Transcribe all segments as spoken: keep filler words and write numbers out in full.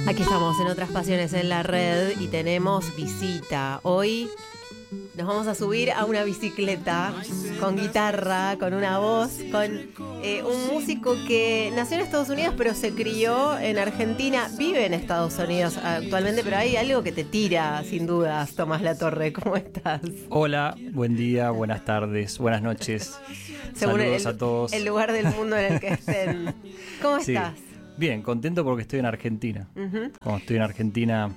Aquí estamos en Otras Pasiones en la Red y tenemos visita. Hoy nos vamos a subir a una bicicleta con guitarra, con una voz, con eh, un músico que nació en Estados Unidos pero se crió en Argentina, vive en Estados Unidos actualmente, pero hay algo que te tira, sin dudas. Tomás Latorre, ¿cómo estás? Hola, buen día, buenas tardes, buenas noches. Según Saludos el, a todos. el lugar del mundo en el que estén. ¿Cómo Sí. estás? Bien, contento porque estoy en Argentina. Uh-huh. Cuando estoy en Argentina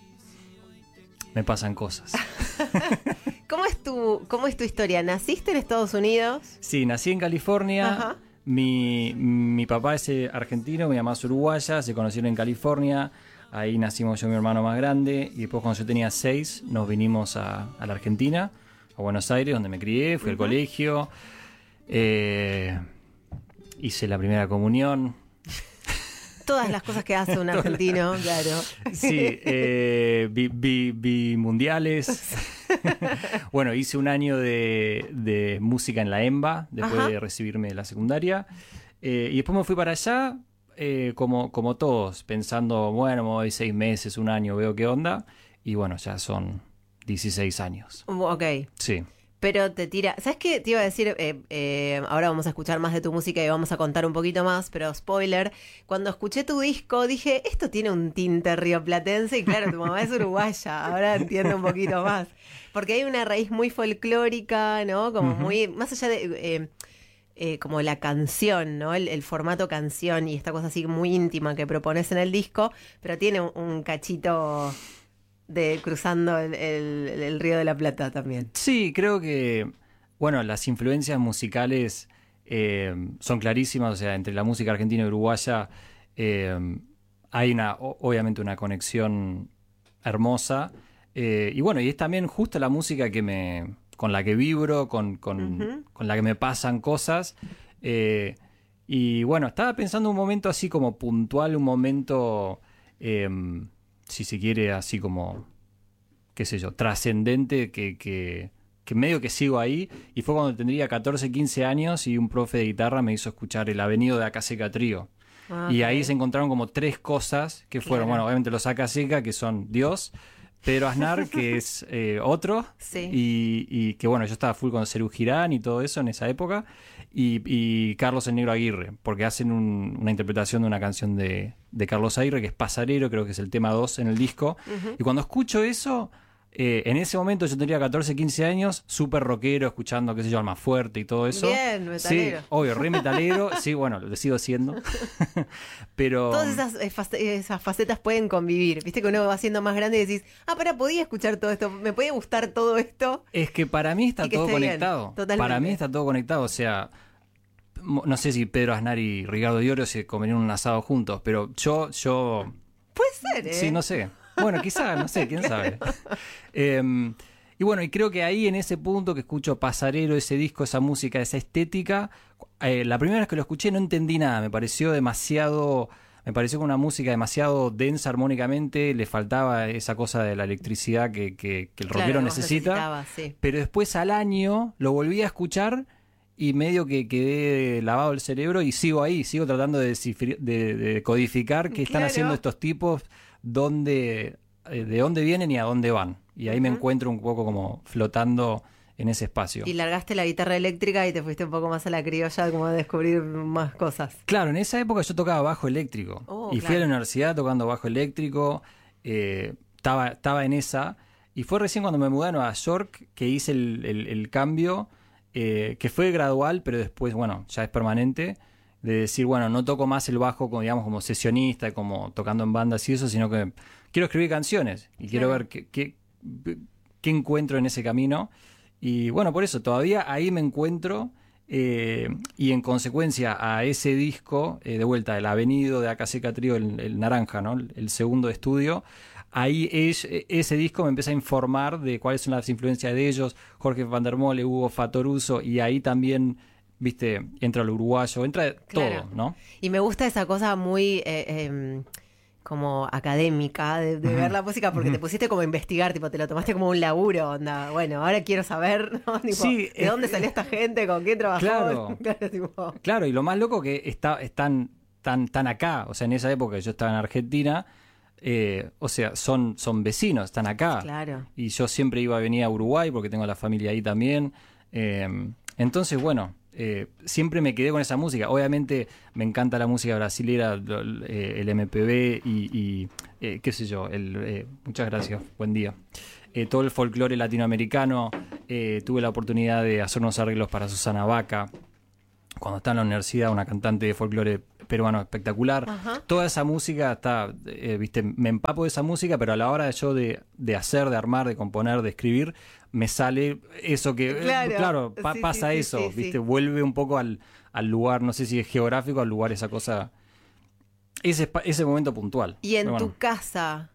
me pasan cosas. ¿Cómo es tu, cómo es tu historia? ¿Naciste en Estados Unidos? Sí, nací en California. Ajá. Mi, mi papá es eh, argentino, mi mamá es uruguaya, se conocieron en California. Ahí nacimos yo y mi hermano más grande. Y después cuando yo tenía seis nos vinimos a, a la Argentina, a Buenos Aires, donde me crié, fui Uh-huh. al colegio. Eh, hice la primera comunión. Todas las cosas que hace un argentino, claro. Sí, eh, vi, vi, vi mundiales. Bueno, hice un año de, de música en la EMBA, después Ajá. de recibirme de la secundaria. Eh, y después me fui para allá, eh, como, como todos, pensando, bueno, me voy seis meses, un año, veo qué onda. Y bueno, ya son dieciséis años. Ok. Sí. Pero te tira... ¿Sabes qué? Te iba a decir, eh, eh, ahora vamos a escuchar más de tu música y vamos a contar un poquito más, pero spoiler, cuando escuché tu disco dije, esto tiene un tinte rioplatense y claro, tu mamá es uruguaya, ahora entiendo un poquito más. Porque hay una raíz muy folclórica, ¿no? Como Uh-huh. muy... Más allá de... Eh, eh, como la canción, ¿no? El, el formato canción y esta cosa así muy íntima que propones en el disco, pero tiene un, un cachito... de cruzando el, el, el Río de la Plata también. Sí, creo que, bueno, las influencias musicales eh, son clarísimas, o sea, entre la música argentina y uruguaya eh, hay una, o- obviamente una conexión hermosa, eh, y bueno, y es también justo la música que me, con la que vibro, con, con, Ujú. con la que me pasan cosas, eh, y bueno, estaba pensando un momento así como puntual, un momento... Eh, si se quiere, así como, qué sé yo, trascendente, que, que, que medio que sigo ahí, y fue cuando tendría catorce, quince años y un profe de guitarra me hizo escuchar El Avenido de Acaseca Trío. Ah, Y ok. ahí se encontraron como tres cosas que fueron, Claro. bueno, obviamente los Acaseca, que son Dios, Pedro Aznar, que es eh, otro, Sí. y, y que bueno, yo estaba full con Serú Girán y todo eso en esa época, y, y Carlos el Negro Aguirre, porque hacen un- una interpretación de una canción de, de Carlos Aguirre, que es Pasarero, creo que es el tema dos en el disco, Ujú. y cuando escucho eso... Eh, en ese momento yo tendría catorce, quince años, súper rockero, escuchando, qué sé yo, Almafuerte y todo eso. Bien, metalero. Sí, obvio, re metalero. Sí, bueno, lo sigo siendo. Pero... Todas esas, eh, fac- esas facetas pueden convivir. Viste que uno va siendo más grande y decís, ah, para, podía escuchar todo esto, me podía gustar todo esto. Es que para mí está Y que todo esté bien, conectado. totalmente. Para mí está todo conectado. O sea, mo- no sé si Pedro Aznar y Ricardo Iorio se comerían un asado juntos, pero yo, yo, Puede ser, ¿eh? sí, no sé. Bueno, quizá, no sé, quién sabe. Em, y bueno, y creo que ahí en ese punto que escucho Pasarero, ese disco, esa música, esa estética, eh, la primera vez que lo escuché no entendí nada, me pareció demasiado, me pareció con una música demasiado densa armónicamente, le faltaba esa cosa de la electricidad que, que- que el Claro, rockero que vos necesita. necesitabas, sí. Pero después al año lo volví a escuchar y medio que quedé lavado el cerebro y sigo ahí, sigo tratando de, descifri- de, de codificar qué están Claro. haciendo estos tipos, dónde, eh, de dónde vienen y a dónde van. Y ahí me Ujú. encuentro un poco como flotando en ese espacio. Y largaste la guitarra eléctrica y te fuiste un poco más a la criolla, como a descubrir más cosas. Claro, en esa época yo tocaba bajo eléctrico. Oh, y fui claro. a la universidad tocando bajo eléctrico. eh, estaba, estaba en esa. Y fue recién cuando me mudé a Nueva York que hice el, el- el cambio, eh, que fue gradual, pero después, bueno, ya es permanente. De decir, bueno, no toco más el bajo como, digamos, como sesionista, como tocando en bandas y eso, sino que quiero escribir canciones. Y quiero Claro. ver qué, qué, qué encuentro en ese camino. Y bueno, por eso, todavía ahí me encuentro. Eh, y en consecuencia a ese disco, eh, de vuelta, el Avenido de Acaseca Trío, el, el Naranja, ¿no? El, el segundo de estudio, ahí es, ese disco me empieza a informar de cuáles son las influencias de ellos, Jorge Van der Mole, Hugo Fatoruso, y ahí también, viste, entra el uruguayo, entra Claro. todo, ¿no? Y me gusta esa cosa muy eh, em, como académica de, de ver la música porque te pusiste como a investigar, tipo, te lo tomaste como un laburo, onda. Bueno, ahora quiero saber, ¿no? Tipo, Sí, ¿de es- dónde salió esta gente? ¿Con quién trabajó? Claro. Claro, tipo, Claro, y lo más loco que está, están tan, tan acá, o sea, en esa época yo estaba en Argentina, Eh, o sea, son, son vecinos, están acá. Claro. Y yo siempre iba a venir a Uruguay porque tengo la familia ahí también. Eh, entonces, bueno, eh, siempre me quedé con esa música. Obviamente me encanta la música brasilera, eh, el M P B y, y eh, qué sé yo. El, eh, muchas gracias, buen día. Eh, todo el folclore latinoamericano. Eh, tuve la oportunidad de hacer unos arreglos para Susana Baca. Cuando estaba en la universidad, una cantante de folclore peruano espectacular. Ajá. Toda esa música está, eh, viste, me empapo de esa música, pero a la hora de yo de, de hacer, de armar, de componer, de escribir, me sale eso que, claro, eh, claro pa sí, pasa sí, eso, sí, viste, sí. Vuelve un poco al, al lugar, no sé si es geográfico, al lugar, esa cosa, ese, ese momento puntual. Y en pero tu bueno. casa,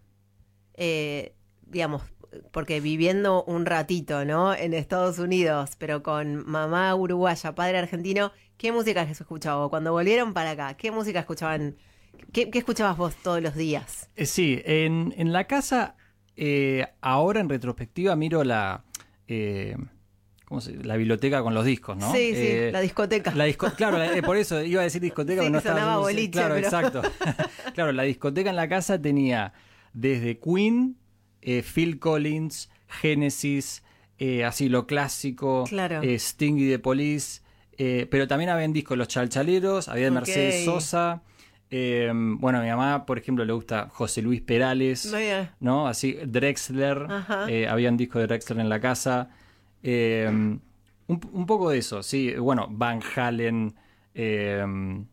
eh, digamos, porque viviendo un ratito, ¿no? En Estados Unidos, pero con mamá uruguaya, padre argentino, ¿qué música se escuchaba? Cuando volvieron para acá, ¿qué música escuchaban? ¿Qué, qué escuchabas vos todos los días? Eh, sí, en, en la casa, eh, ahora en retrospectiva miro la... Eh, ¿cómo se, la biblioteca con los discos, ¿no? Sí, eh, sí, la discoteca. La disco, claro, la, eh, por eso iba a decir discoteca, sí, pero no que estaba... sonaba boliche, claro, pero... exacto. Claro, la discoteca en la casa tenía desde Queen... Eh, Phil Collins, Genesis, eh, así lo clásico, claro. eh, Sting y The Police, eh, pero también había discos Los Chalchaleros, había de Mercedes okay. Sosa, eh, bueno, a mi mamá, por ejemplo, le gusta José Luis Perales, no, yeah. ¿no? Así, Drexler, eh, había un disco de Drexler en la casa, eh, un, un poco de eso, sí, bueno, Van Halen, eh,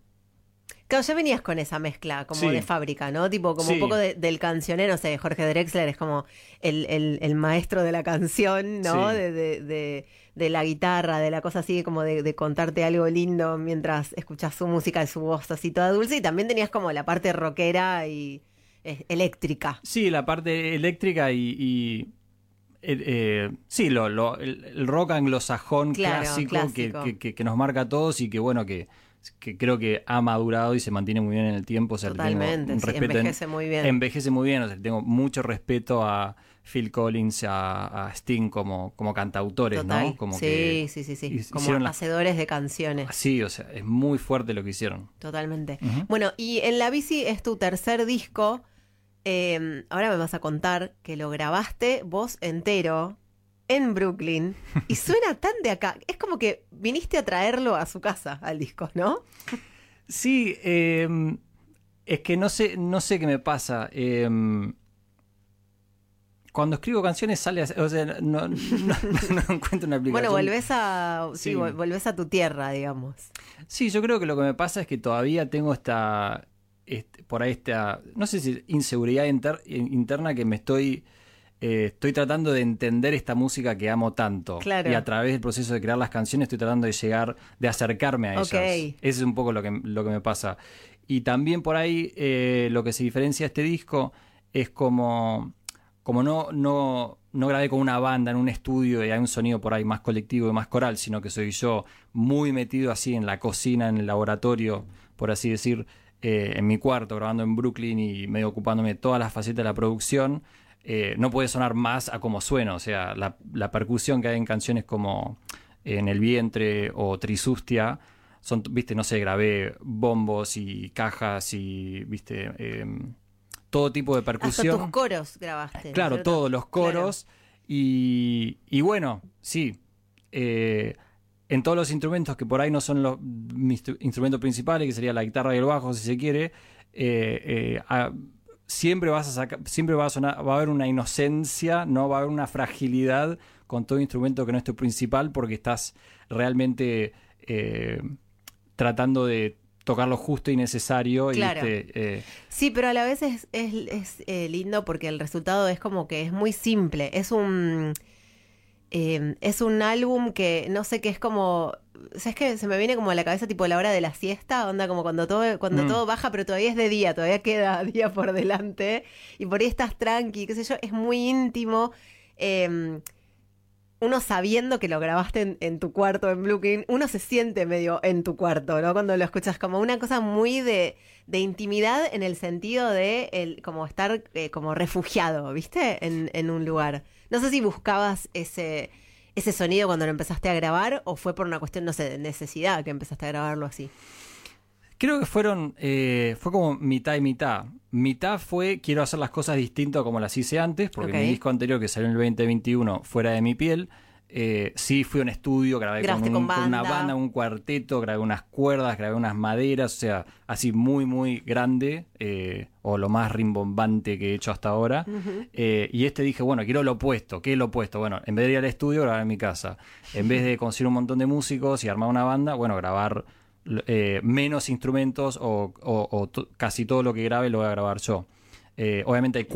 claro, ya venías con esa mezcla como sí. de fábrica, ¿no? Tipo, como sí. un poco de, del cancionero, no sé, Jorge Drexler es como el, el, el maestro de la canción, ¿no? Sí. De, de, de, de la guitarra, de la cosa así, como de, de contarte algo lindo mientras escuchás su música y su voz así toda dulce. Y también tenías como la parte rockera y eh, eléctrica. Sí, la parte eléctrica y... y... Eh, eh, sí, lo, lo, el, el rock anglosajón claro, clásico, clásico. Que, que, que nos marca a todos y que bueno, que, que creo que ha madurado y se mantiene muy bien en el tiempo. O sea, totalmente, tengo un respeto sí, envejece en, muy bien. Envejece muy bien, o sea, tengo mucho respeto a Phil Collins, a, a Sting como, como cantautores, Total. ¿no? Como sí, que sí, sí, sí, como la... hacedores de canciones. Sí, o sea, es muy fuerte lo que hicieron. Totalmente. Uh-huh. Bueno, y En la bici es tu tercer disco. Eh, ahora me vas a contar que lo grabaste vos entero en Brooklyn y suena tan de acá. Es como que viniste a traerlo a su casa al disco, ¿no? Sí, eh, es que no sé, no sé qué me pasa. Eh, cuando escribo canciones sale, a, o sea, no, no, no, no encuentro una aplicación. Bueno, volvés a, sí, sí. volvés a tu tierra, digamos. Sí, yo creo que lo que me pasa es que todavía tengo esta, este, por ahí esta, no sé si inseguridad inter, interna que me estoy... Eh, estoy tratando de entender esta música que amo tanto. Claro. Y a través del proceso de crear las canciones estoy tratando de llegar, de acercarme a ellas. Okay. Ese es un poco lo que, lo que me pasa. Y también por ahí eh, lo que se diferencia de este disco es como, como no, no, no grabé con una banda en un estudio y hay un sonido por ahí más colectivo y más coral, sino que soy yo muy metido así en la cocina, en el laboratorio, por así decir, eh, en mi cuarto, grabando en Brooklyn y medio ocupándome de todas las facetas de la producción. Eh, no puede sonar más a como sueno, o sea, la, la percusión que hay en canciones como eh, En el vientre o Trisustia, son, viste, no sé, grabé bombos y cajas y, viste, eh, todo tipo de percusión. Hasta tus coros grabaste. Claro, ¿cierto? todos los coros. Claro. Y, y bueno, sí, eh, en todos los instrumentos que por ahí no son los mis instrumentos principales, que sería la guitarra y el bajo, si se quiere, eh, eh, a, siempre vas a sacar, siempre va a sonar, va a haber una inocencia, no va a haber una fragilidad con todo instrumento que no es tu principal, porque estás realmente eh, tratando de tocar lo justo y necesario. Claro. Y este, eh... Sí, pero a la vez es, es, es eh, lindo porque el resultado es como que es muy simple. Es un eh, es un álbum que no sé, que es como, ¿sabes qué? Se me viene como a la cabeza tipo la hora de la siesta, onda como cuando todo cuando mm. todo baja, pero todavía es de día, todavía queda día por delante y por ahí estás tranqui, qué sé yo, es muy íntimo. Eh, uno sabiendo que lo grabaste en, en tu cuarto en Brooklyn, uno se siente medio en tu cuarto, ¿no? Cuando lo escuchas, como una cosa muy de, de intimidad, en el sentido de el, como estar eh, como refugiado, ¿viste? En, en un lugar. No sé si buscabas ese, ese sonido cuando lo empezaste a grabar, o fue por una cuestión, no sé, de necesidad que empezaste a grabarlo así. Creo que fueron, eh, fue como mitad y mitad. mitad fue quiero hacer las cosas distintas como las hice antes, porque Ok. mi disco anterior que salió en el veinte veintiuno, Fuera de mi piel, eh, sí fui a un estudio, grabé con, Grabaste un- con con una banda. banda, un cuarteto, grabé unas cuerdas, grabé unas maderas, o sea, así muy, muy grande, eh, o lo más rimbombante que he hecho hasta ahora. Ujú. Eh, y este dije, bueno, quiero lo opuesto. ¿Qué es lo opuesto? Bueno, en vez de ir al estudio, grabar en mi casa. En vez de conseguir un montón de músicos y armar una banda, bueno, grabar eh, menos instrumentos o, o- o to- casi todo lo que grabe lo voy a grabar yo. Eh, obviamente hay